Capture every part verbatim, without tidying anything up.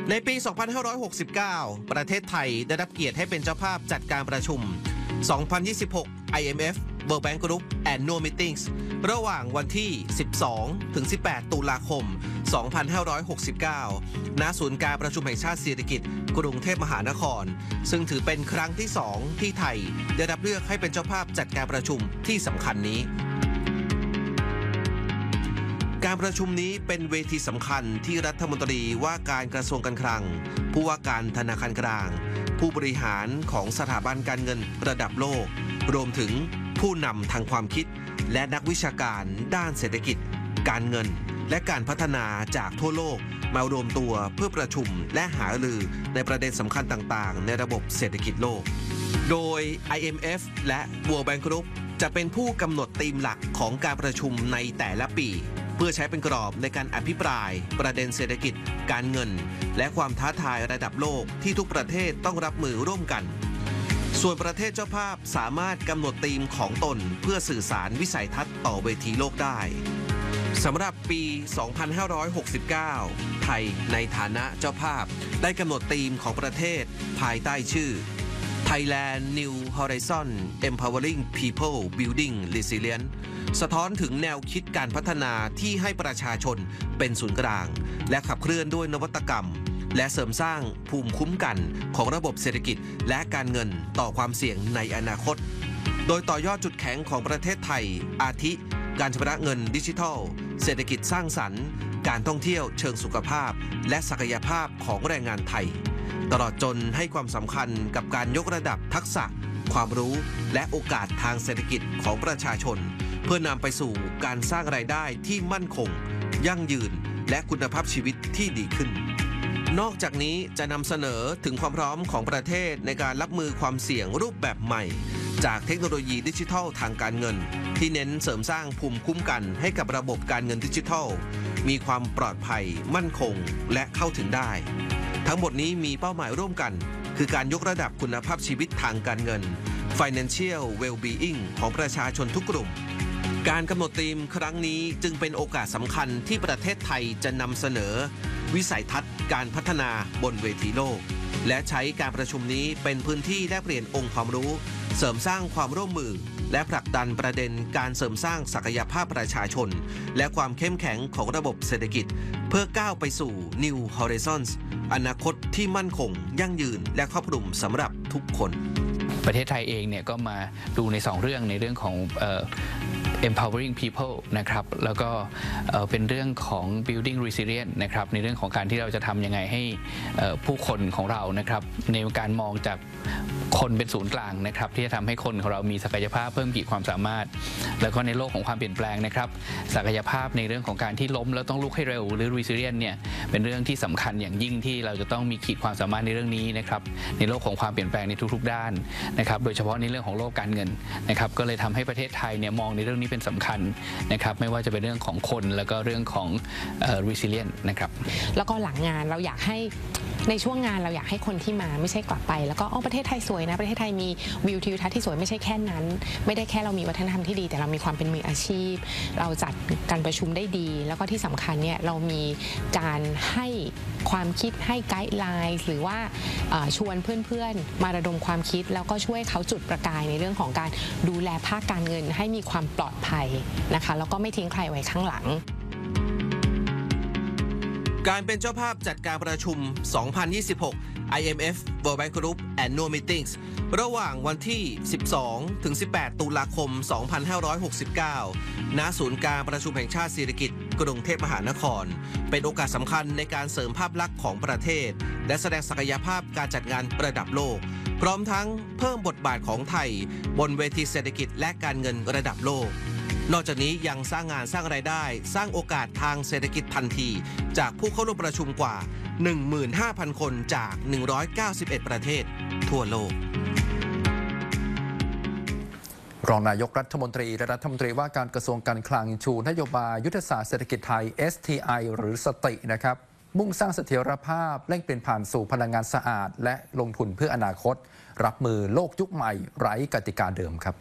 ในปี สองพันห้าร้อยหกสิบเก้า ประเทศไทยได้รับเกียรติให้เป็นเจ้าภาพจัดการประชุม สองพันยี่สิบหก ไอ เอ็ม เอฟ World Bank Group Annual Meetings ระหว่างวันที่ สิบสองถึงสิบแปด ตุลาคม สองพันห้าร้อยหกสิบเก้า ณ ศูนย์การประชุมแห่งชาติสิริกิติ์ กรุงเทพมหานคร ซึ่งถือเป็นครั้งที่ สอง ที่ไทยได้รับเลือกให้เป็นเจ้าภาพจัดการประชุมที่สำคัญนี้การประชุมนี้เป็นเวทีสำคัญที่รัฐมนตรีว่าการกระทรวงการคลังผู้ว่าการธนาคารกลางผู้บริหารของสถาบันการเงินระดับโลกรวมถึงผู้นำทางความคิดและนักวิชาการด้านเศรษฐกิจการเงินและการพัฒนาจากทั่วโลกมารวมตัวเพื่อประชุมและหารือในประเด็นสำคัญต่างๆในระบบเศรษฐกิจโลกโดย ไอ เอ็ม เอฟ และ World Bank Group จะเป็นผู้กำหนดธีมหลักของการประชุมในแต่ละปีเพื่อใช้เป็นกรอบในการอภิปรายประเด็นเศรษฐกิจการเงินและความท้าทายระดับโลกที่ทุกประเทศต้องรับมือร่วมกันส่วนประเทศเจ้าภาพสามารถกำหนดธีมของตนเพื่อสื่อสารวิสัยทัศน์ต่อเวทีโลกได้สำหรับปี สองพันห้าร้อยหกสิบเก้า ไทยในฐานะเจ้าภาพได้กำหนดธีมของประเทศภายใต้ชื่อ Thailand New Horizon Empowering People Building Resilience สะท้อนถึงแนวคิดการพัฒนาที่ให้ประชาชนเป็นศูนย์กลางและขับเคลื่อนด้วยนวัตกรรมและเสริมสร้างภูมิคุ้มกันของระบบเศรษฐกิจและการเงินต่อความเสี่ยงในอนาคตโดยต่อยอดจุดแข็งของประเทศไทยอาทิการชำระเงินดิจิทัลเศรษฐกิจสร้างสรรค์การท่องเที่ยวเชิงสุขภาพและศักยภาพของแรงงานไทยตลอดจนให้ความสำคัญกับการยกระดับทักษะความรู้และโอกาสทางเศรษฐกิจของประชาชนเพื่อนำไปสู่การสร้างรายได้ที่มั่นคงยั่งยืนและคุณภาพชีวิตที่ดีขึ้นนอกจากนี้จะนำเสนอถึงความพร้อมของประเทศในการรับมือความเสี่ยงรูปแบบใหม่จากเทคโนโลยีดิจิทัลทางการเงินที่เน้นเสริมสร้างภูมิคุ้มกันให้กับระบบการเงินดิจิทัลมีความปลอดภัยมั่นคงและเข้าถึงได้ทั้งหมดนี้มีเป้าหมายร่วมกันคือการยกระดับคุณภาพชีวิตทางการเงิน Financial Well-being ของประชาชนทุกกลุ่มการกำหนดธีมครั้งนี้จึงเป็นโอกาสสำคัญที่ประเทศไทยจะนำเสนอวิสัยทัศน์การพัฒนาบนเวทีโลกและใช้การประชุมนี้เป็นพื้นที่แลกเปลี่ยนองค์ความรู้เสริมสร้างความร่วมมือและผลักดันประเด็นการเสริมสร้างศักยภาพประชาชนและความเข้มแข็งของระบบเศรษฐกิจเพื่อก้าวไปสู่ New Horizons อนาคตที่มั่นคงยั่งยืนและครอบคลุมสำหรับทุกคนประเทศไทยเองเนี่ยก็มาดูในสองเรื่องในเรื่องของเอ่อ empowering people นะครับแล้วก็เป็นเรื่องของ building resilience นะครับในเรื่องของการที่เราจะทำยังไงให้ผู้คนของเรานะครับในการมองจากคนเป็นศูนย์กลางนะครับที่จะทำให้คนของเรามีศักยภาพเพิ่มขีดความสามารถแล้วก็ในโลกของความเปลี่ยนแปลงนะครับศักยภาพในเรื่องของการที่ล้มแล้วต้องลุกให้เร็วหรือ resilience เนี่ยเป็นเรื่องที่สำคัญอย่างยิ่งที่เราจะต้องมีขีดความสามารถในเรื่องนี้นะครับในโลกของความเปลี่ยนแปลงในทุกๆด้านนะครับโดยเฉพาะในเรื่องของโลกการเงินนะครับก็เลยทำให้ประเทศไทยเนี่ยมองในเรื่องนี้เป็นสำคัญนะครับไม่ว่าจะเป็นเรื่องของคนแล้วก็เรื่องของ resilience นะครับแล้วก็หลังงานเราอยากให้ในช่วงงานเราอยากให้คนที่มาไม่ใช่กลับไปแล้วก็อ๋อประเทศไทยสวยนะประเทศไทยมีวิวทิวทัศน์ที่สวยไม่ใช่แค่นั้นไม่ได้แค่เรามีวัฒนธรรมที่ดีแต่เรามีความเป็นมืออาชีพเราจัดการประชุมได้ดีแล้วก็ที่สำคัญเนี่ยเรามีการให้ความคิดให้ไกด์ไลน์หรือว่าชวนเพื่อนๆมาระดมความคิดแล้วก็ช่วยเขาจุดประกายในเรื่องของการดูแลภาคการเงินให้มีความปลอดภัยนะคะแล้วก็ไม่ทิ้งใครไว้ข้างหลังการเป็นเจ้าภาพจัดการประชุม สองพันยี่สิบหก ไอ เอ็ม เอฟ World Bank Group Annual Meetings ระหว่างวันที่ สิบสองถึงสิบแปด ตุลาคม สองพันห้าร้อยหกสิบเก้า ณ ศูนย์การประชุมแห่งชาติสิริกิติ์ กรุงเทพมหานครเป็นโอกาสสำคัญในการเสริมภาพลักษณ์ของประเทศและแสดงศักยภาพการจัดงานระดับโลกพร้อมทั้งเพิ่มบทบาทของไทยบนเวทีเศรษฐกิจและการเงินระดับโลกนอกจากนี้ยังสร้างงานสร้างรายได้สร้างโอกาสทางเศรษฐกิจทันทีจากผู้เข้าร่วมประชุมกว่า หนึ่งหมื่นห้าพัน คนจาก หนึ่งร้อยเก้าสิบเอ็ด ประเทศทั่วโลกรองนายกรัฐมนตรีและรัฐมนตรีว่าการกระทรวงการคลังชูนโยบายยุทธศาสตร์เศรษฐกิจไทย เอส ที ไอ หรือสตินะครับมุ่งสร้างเสถียรภาพเร่งเปลี่ยนผ่านสู่พลังงานสะอาดและลงทุนเพื่ออนาคตรับมือโลกยุคใหม่ไร้กติกาเดิมครับ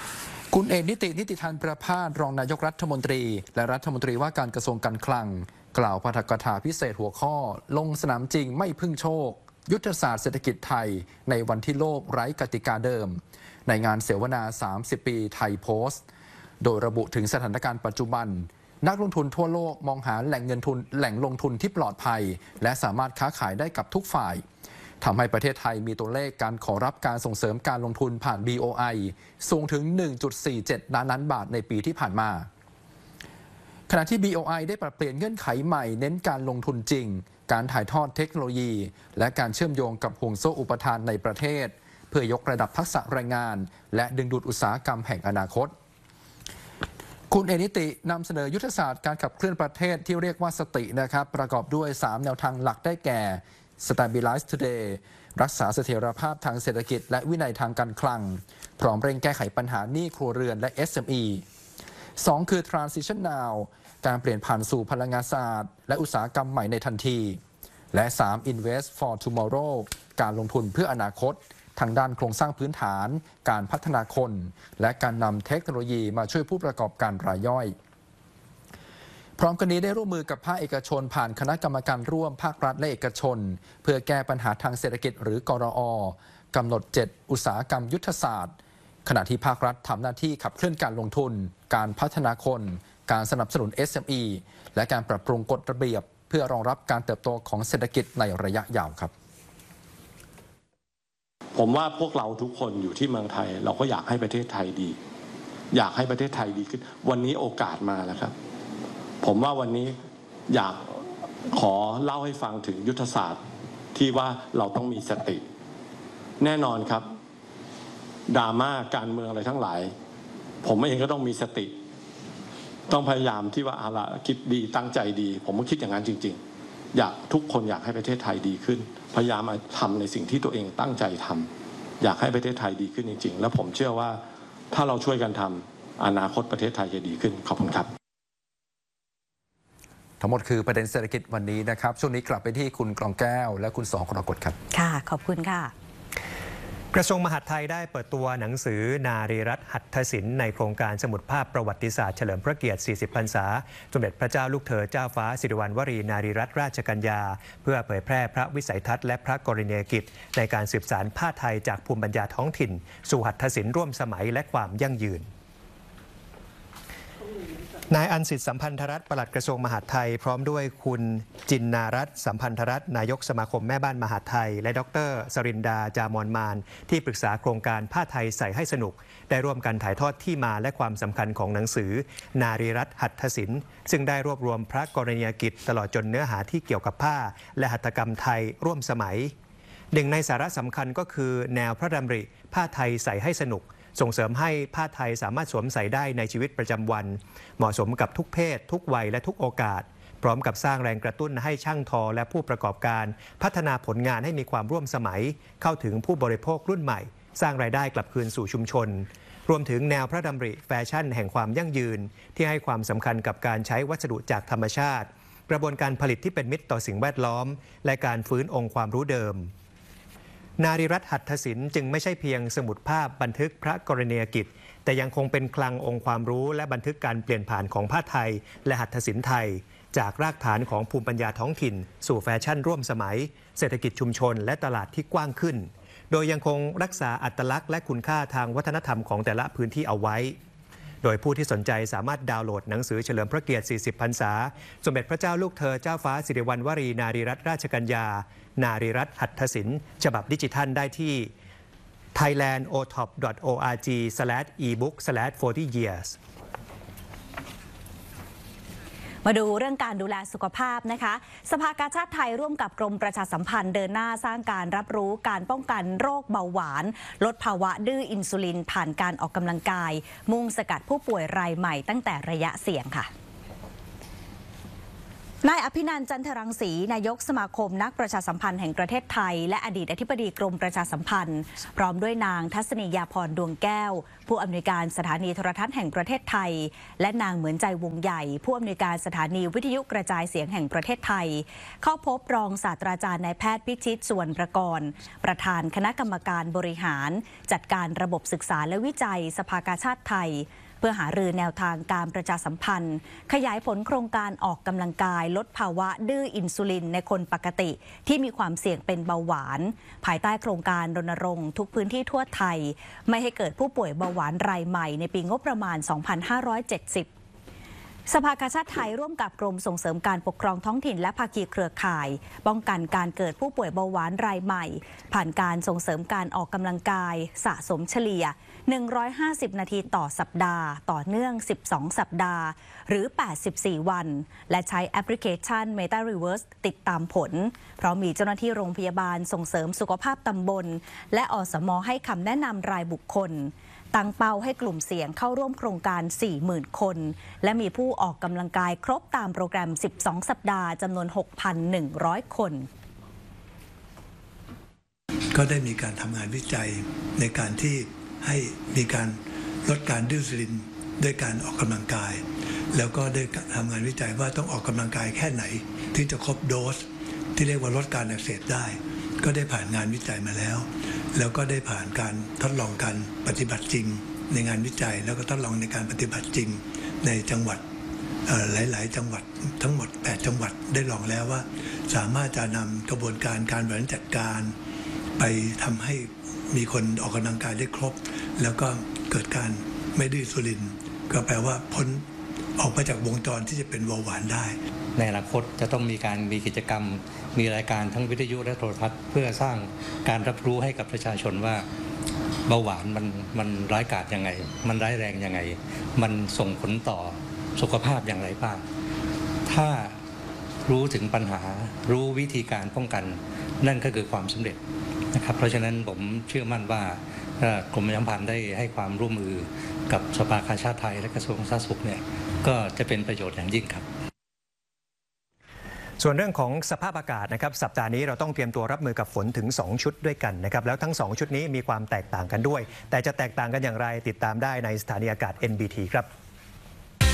คุณเอกนิตินิติธานประภาสรองนายกรัฐมนตรีและรัฐมนตรีว่าการกระทรวงการคลังกล่าวปาฐกถาพิเศษหัวข้อลงสนามจริงไม่พึ่งโชคยุทธศาสตร์เศรษฐกิจไทยในวันที่โลกไร้กติกาเดิมในงานเสวนา สามสิบ ปีไทยโพสต์โดยระบุถึงสถานการณ์ปัจจุบันนักลงทุนทั่วโลกมองหาแหล่งเงินทุนแหล่งลงทุนที่ปลอดภัยและสามารถค้าขายได้กับทุกฝ่ายทำให้ประเทศไทยมีตัวเลขการขอรับการส่งเสริมการลงทุนผ่าน บี โอ ไอ สูงถึง หนึ่งจุดสี่เจ็ด ล้านล้านบาทในปีที่ผ่านมาขณะที่ บี โอ ไอ ได้ปรับเปลี่ยนเงื่อนไขใหม่เน้นการลงทุนจริงการถ่ายทอดเทคโนโลยีและการเชื่อมโยงกับห่วงโซ่อุปทานในประเทศเพื่อยกระดับทักษะแรงงานและดึงดูดอุตสาหกรรมแห่งอนาคตคุณเอนิตินำเสนอยุทธศาสตร์การขับเคลื่อนประเทศที่เรียกว่าสตินะครับประกอบด้วยสามแนวทางหลักได้แก่ Stabilize Today รักษาเสถียรภาพทางเศรษฐกิจและวินัยทางการคลังพร้อมเร่งแก้ไขปัญหาหนี้ครัวเรือนและ เอส เอ็ม อี สองคือ Transition Now การเปลี่ยนผ่านสู่พลังงานสะอาดและอุตสาหกรรมใหม่ในทันทีและสาม Invest for Tomorrow การลงทุนเพื่ออนาคตทางด้านโครงสร้างพื้นฐานการพัฒนาคนและการนำเทคโนโลยีมาช่วยผู้ประกอบการรายย่อยพร้อมกันนี้ได้ร่วมมือกับภาคเอกชนผ่านคณะกรรมการร่วมภาครัฐและเอกชนเพื่อแก้ปัญหาทางเศรษฐกิจหรือกรอกำหนดเจ็ดอุตสาหกรรมยุทธศาสตร์ขณะที่ภาครัฐทำหน้าที่ขับเคลื่อนการลงทุนการพัฒนาคนการสนับสนุน เอส เอ็ม อี และการปรับปรุงกฎระเบียบเพื่อรองรับการเติบโตของเศรษฐกิจในระยะยาวครับผมว่าพวกเราทุกคนอยู่ที่เมืองไทยเราก็อยากให้ประเทศไทยดีอยากให้ประเทศไทยดีขึ้นวันนี้โอกาสมาแล้วครับผมว่าวันนี้อยากขอเล่าให้ฟังถึงยุทธศาสตร์ที่ว่าเราต้องมีสติแน่นอนครับดราม่าการเมืองอะไรทั้งหลายผมเองก็ต้องมีสติต้องพยายามที่ว่าเอาละคิดดีตั้งใจดีผมก็คิดอย่างนั้นจริงๆอยากทุกคนอยากให้ประเทศไทยดีขึ้นพยายามมาทำในสิ่งที่ตัวเองตั้งใจทำอยากให้ประเทศไทยดีขึ้นจริงๆแล้วผมเชื่อว่าถ้าเราช่วยกันทำอนาคตประเทศไทยจะดีขึ้นขอบคุณครับทั้งหมดคือประเด็นเศรษฐกิจวันนี้นะครับช่วงนี้กลับไปที่คุณกรองแก้วและคุณสองกรกฎครับค่ะขอบคุณค่ะกระทรวงมหาดไทยได้เปิดตัวหนังสือนารีรัตน์หัตถศิลป์ในโครงการสมุดภาพประวัติศาสตร์เฉลิมพระเกียรติ สี่สิบ พรรษาสมเด็จพระเจ้าลูกเธอเจ้าฟ้าสิริวัณวรีนารีรัตนราชกัญญาเพื่อเผยแพร่พระวิสัยทัศน์และพระกรณียกิจในการสืบสานผ้าไทยจากภูมิปัญญาท้องถิ่นสู่หัตถศิลป์ร่วมสมัยและความยั่งยืนนายอันสิทธิ์สัมพันธรัตน์ปลัดกระทรวงมหาดไทยพร้อมด้วยคุณจินนารัตน์สัมพันธรัตน์นายกสมาคมแม่บ้านมหาดไทยและดรสรินดาจามอนมานที่ปรึกษาโครงการผ้าไทยใส่ให้สนุกได้ร่วมกันถ่ายทอดที่มาและความสำคัญของหนังสือนารีรัตน์หัตถศิลป์ซึ่งได้รวบรวมพระกรณียกิจตลอดจนเนื้อหาที่เกี่ยวกับผ้าและหัตถกรรมไทยร่วมสมัยหนึ่งในสาระสำคัญก็คือแนวพระดำริผ้าไทยใส่ให้สนุกส่งเสริมให้ผ้าไทยสามารถสวมใส่ได้ในชีวิตประจำวันเหมาะสมกับทุกเพศทุกวัยและทุกโอกาสพร้อมกับสร้างแรงกระตุ้นให้ช่างทอและผู้ประกอบการพัฒนาผลงานให้มีความร่วมสมัยเข้าถึงผู้บริโภครุ่นใหม่สร้างรายได้กลับคืนสู่ชุมชนรวมถึงแนวพระดำริแฟชั่นแห่งความยั่งยืนที่ให้ความสำคัญกับการใช้วัสดุจากธรรมชาติกระบวนการผลิตที่เป็นมิตรต่อสิ่งแวดล้อมและการฟื้นองค์ความรู้เดิมนารีรัตน์หัตถศิลป์จึงไม่ใช่เพียงสมุดภาพบันทึกพระกรณียกิจแต่ยังคงเป็นคลังองค์ความรู้และบันทึกการเปลี่ยนผ่านของผ้าไทยและหัตถศิลป์ไทยจากรากฐานของภูมิปัญญาท้องถิ่นสู่แฟชั่นร่วมสมัยเศรษฐกิจชุมชนและตลาดที่กว้างขึ้นโดยยังคงรักษาอัตลักษณ์และคุณค่าทางวัฒนธรรมของแต่ละพื้นที่เอาไว้โดยผู้ที่สนใจสามารถดาวน์โหลดหนังสือเฉลิมพระเกียรติ สี่สิบ พรรษาสมเด็จพระเจ้าลูกเธอเจ้าฟ้าสิริวัณวรีนารีรัตนราชกัญญานารีรัตน์หัตถศิลป์ฉบับดิจิทัลได้ที่ ไทยแลนด์โอท็อป ดอท โอ อาร์ จี สแลช อีบุ๊ก สแลช โฟร์ตี้ เยียร์สมาดูเรื่องการดูแลสุขภาพนะคะสภากาชาดไทยร่วมกับกรมประชาสัมพันธ์เดินหน้าสร้างการรับรู้การป้องกันโรคเบาหวานลดภาวะดื้ออินซูลินผ่านการออกกำลังกายมุ่งสกัดผู้ป่วยรายใหม่ตั้งแต่ระยะเสี่ยงค่ะนายอภินันท์จันทรังสีนายกสมาคมนักประชาสัมพันธ์แห่งประเทศไทยและอดีตอธิบดีกรมประชาสัมพันธ์พร้อมด้วยนางทัศนียาพรดวงแก้วผู้อำนวยการสถานีโทรทัศน์แห่งประเทศไทยและนางเหมือนใจวงใหญ่ผู้อำนวยการสถานีวิทยุกระจายเสียงแห่งประเทศไทยเข้าพบรองศาสตราจารย์นายแพทย์พิชิตสุวรรณประกรณ์ประธานคณะกรรมการบริหารจัดการระบบศึกษาและวิจัยสภากาชาดไทยเพื่อหารือแนวทางการประชาสัมพันธ์ ขยายผลโครงการออกกำลังกายลดภาวะดื้ออินซูลินในคนปกติที่มีความเสี่ยงเป็นเบาหวานภายใต้โครงการรณรงค์ทุกพื้นที่ทั่วไทยไม่ให้เกิดผู้ป่วยเบาหวานรายใหม่ในปีงบประมาณ สองพันห้าร้อยเจ็ดสิบสภากาชาดไทยร่วมกับกรมส่งเสริมการปกครองท้องถิ่นและภาคีเครือข่ายป้องกันการเกิดผู้ป่วยเบาหวานรายใหม่ผ่านการส่งเสริมการออกกำลังกายสะสมเฉลี่ยหนึ่งร้อยห้าสิบนาทีต่อสัปดาห์ต่อเนื่องสิบสองสัปดาห์หรือแปดสิบสี่วันและใช้แอปพลิเคชัน Meta Reverse ติดตามผลเพราะมีเจ้าหน้าที่โรงพยาบาลส่งเสริมสุขภาพตำบลและอสม.ให้คำแนะนำรายบุคคลตั้งเป้าให้กลุ่มเสี่ยงเข้าร่วมโครงการ สี่หมื่น คนและมีผู้ออกกำลังกายครบตามโปรแกรม สิบสอง สัปดาห์จำนวน หกพันหนึ่งร้อย คนก็ได้มีการทำงานวิจัยในการที่ให้มีการลดการดื้ออินซูลินด้วยการออกกำลังกายแล้วก็ได้ทำงานวิจัยว่าต้องออกกำลังกายแค่ไหนที่จะครบโดสที่เรียกว่าลดการอักเสบได้ก็ได้ผ่านงานวิจัยมาแล้วแล้วก็ได้ผ่านการทดลองการปฏิบัติจริงในงานวิจัยแล้วก็ทดลองในการปฏิบัติจริงในจังหวัดหลายๆจังหวัดทั้งหมดแปดจังหวัดได้ลองแล้วว่าสามารถจะนำกระบวนการการบริหารจัดการไปทำให้มีคนออกกำลังกายได้ครบแล้วก็เกิดการไม่ดื้ออินซูลินก็แปลว่าพ้นออกมาจากวงจรที่จะเป็นเบาหวานได้ในอนาคตจะต้องมีการมีกิจกรรมมีรายการทั้งวิทยุและโทรทัศน์เพื่อสร้างการรับรู้ให้กับประชาชนว่าเบาหวานมันมันร้ายกาจยังไงมันร้ายแรงยังไงมันส่งผลต่อสุขภาพอย่างไรบ้างถ้ารู้ถึงปัญหารู้วิธีการป้องกันนั่นก็คือความสำเร็จนะครับเพราะฉะนั้นผมเชื่อมั่นว่ากรมประชาสัมพันธ์ได้ให้ความร่วมมือกับสภากาชาดไทยและกระทรวงสาธารณสุขเนี่ยก็จะเป็นประโยชน์อย่างยิ่งครับส่วนเรื่องของสภาพอากาศนะครับสัปดาห์นี้เราต้องเตรียมตัวรับมือกับฝนถึงสองชุดด้วยกันนะครับแล้วทั้งสองชุดนี้มีความแตกต่างกันด้วยแต่จะแตกต่างกันอย่างไรติดตามได้ในสถานีอากาศ เอ็น บี ที ครับ